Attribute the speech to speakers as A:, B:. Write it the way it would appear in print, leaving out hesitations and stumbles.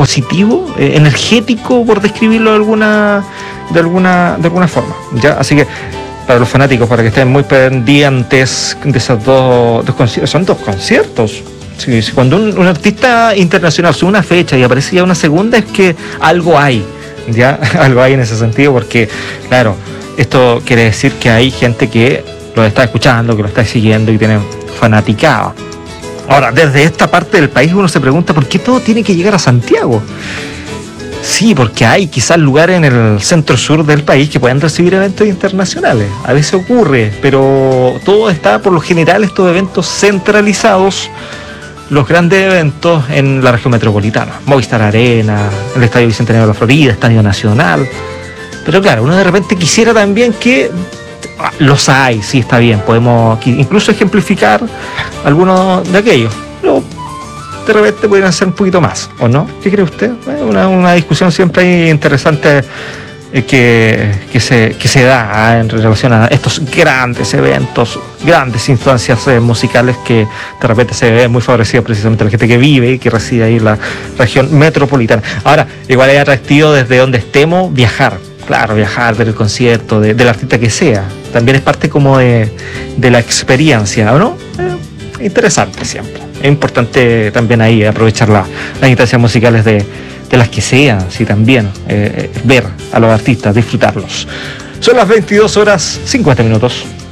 A: positivo, energético, por describirlo de alguna forma, ¿ya? Así que para los fanáticos, para que estén muy pendientes de esos dos conciertos. Son 2 conciertos. Sí, cuando un artista internacional sube una fecha y aparece ya una segunda, es que algo hay, ya, algo hay en ese sentido, porque claro, esto quiere decir que hay gente que lo está escuchando, que lo está siguiendo y tiene fanaticada. Ahora, desde esta parte del país uno se pregunta por qué todo tiene que llegar a Santiago. Sí, porque hay quizás lugares en el centro-sur del país que pueden recibir eventos internacionales. A veces ocurre, pero todo está, por lo general, estos eventos centralizados, los grandes eventos en la región metropolitana. Movistar Arena, el Estadio Bicentenario de la Florida, Estadio Nacional. Pero claro, uno de repente quisiera también que... los hay, sí, está bien, podemos incluso ejemplificar algunos de aquellos. Pero de repente podrían ser un poquito más, ¿o no? ¿Qué cree usted? Una discusión siempre interesante que se da en relación a estos grandes eventos, grandes instancias musicales que de repente se ve muy favorecido precisamente a la gente que vive y que reside ahí en la región metropolitana. Ahora, igual es atractivo desde donde estemos viajar. Claro, viajar, ver el concierto del artista que sea. También es parte como de la experiencia, ¿o no? Interesante siempre. Es importante también ahí aprovechar las instancias musicales de las que sean, sí, también ver a los artistas, disfrutarlos. Son las 22:50.